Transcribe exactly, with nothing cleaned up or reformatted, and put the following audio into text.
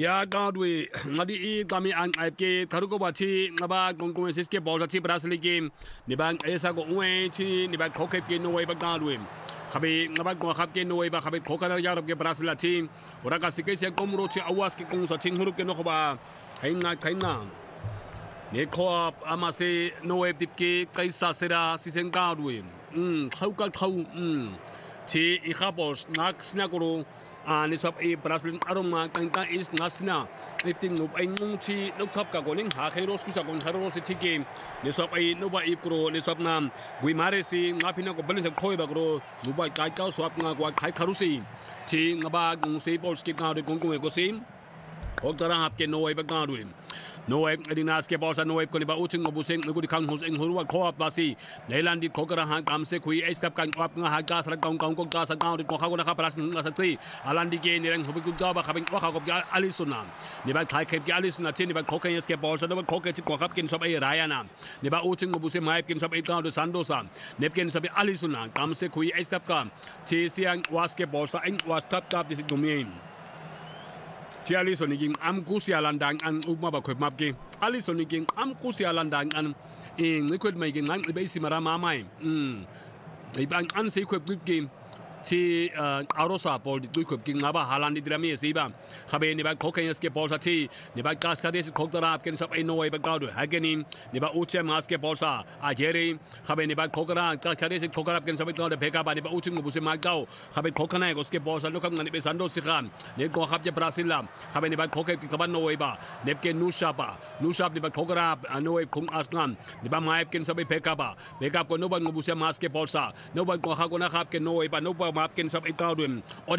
ยากาด้วยงาดีอีตามีอันไอเกคารุกบาชีงาบากงกงเอซิสเกบอลชีบราซิลเกมนิบังเอซากงเวชีนิบังโคเคปเกนโนเวบากาด้วยขับงาบากงขับเกนโนเวบาขับโคคาร์ยารับเกบราซิลทีมวรากาสิเกเซียกอมโรชีอาวาสเกกงสัชิงฮุรุเกนโนขบาไฮนาไฮนาเนคอปอามาเซโนเวติเกไกซาเซราซิเซนกาด้วยอืมเขาก็เขาอืมชีอีคาบอสนักสนากรูอ่าในสอบไอ้บราซิลอารมณ์มาตั้งแต่อิสนัสนาไอ้ติงนุบไอ้งงชีนกทับกับคนนึงหาใครรู้สึกสักคนใครรู้สึกที่เกมในสอบไอ้นุบไอ้กรูในสอบน้ำกุยมาเรซีงาพินักก็เป็นสักคอยบักรูนุบไอ้ไก่เจ้าสอบงากว่าใครคารุสีชีงาบากงซีบอลสกิปงาด้วยกงกงเอโกซิมหกตารางหับเกนโนเอบักงาด้วยโนเอเอดินาสเกบอลซาโนเอคนนี้บ้าอุชิงกับบุเซงนุกุดิคังฮุสเองฮุรุว่าคอบบาซีในลันดิโคกระหังกามเซคุยไอสกับกันอับงาหากาสระกองกองกองกาสกาวดิโคข้าวนะครับปราศน์งาสักทีอาลันดิเกนี่แรงหุบกุญจาบะขับเป็นว่าเขากับอาลิสุนามนี่บ้าไทยเข็บอาลิสุนาเช่นนี่บ้าโคเกนสเกบอลซาโนบ้าโคเกนจิกว่าขับกินซอบไอรายานานี่บ้าอุชิงกับบุเซงมาเอกินซอบไอกาวดิซันโดซามเนบกินซอบไออาลิสุนามกามเซคุยไอสกับกันเชียเซียงวาสเกบอลซาเองวาสทับกับดิสิตุเมียนเชียลิสุนิกิงอัมกุสิอาลันดังอันอุบมาบักขบมาบกิอาลิสุนิกิงอัมกุสิอาลันดังอันเองนี่ขบไม่กิงงั้นไอเบสิมารามาไม่อืมไอ้บางอันสิขบกุกิงที่อารอสาบอลดุยขบกิงอาบะฮาลันดิดรามีสิบ้างขับเองนี่บ้างโคเคนสเกบอลซาที่นี่บ้างกาสคาเดสโคตราบกินสับไอโนไอบ้างก้าวด้วยฮาเกนิมนี่บ้างอุเชมาสเกบอลซาอาเจรีขับเองนี่บ้างโคกราคาคาเดสโคกราบกินสับไอก้าวด้วยเพกาบานี่บ้างอุชิงกับบุษมาก้าวขับเองโคคานายก็สเกบอลซาลูกขับงานนี่เป็นซันโดสิคานนี่ก็ขับจะบราซิลลามขับเองนี่บ้างโคเกกิขับโนไอบ้าเนบเกนนูชาบะนูชาบนี่บ้างโคกราบโนไอคงอัสงามนี่บ้างมาเอฟกินสับไอเพกาบาเพกาบก็โนบ้างกับบุษมาสเกบอลซาโนบ้างก็ขับก็นะครับกินโนไอบ้าโนบ้างมาเอฟกินสับไอก้าวด้วย